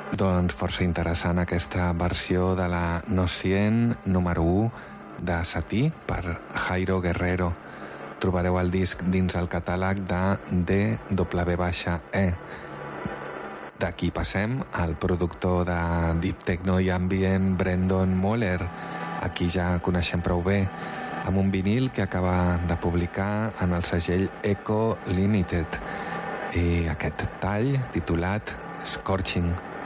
Doncs força interessant aquesta versió de la Nocien número 1 de Satie per Jairo Guerrero. Trobareu el disc dins el catàleg de DW-E. D'aquí passem al productor de Deep Techno i Ambient Brendan Moller, a qui ja coneixem prou bé, amb un vinil que acaba de publicar en el segell Echo Limited, i aquest tall titulat Scorching.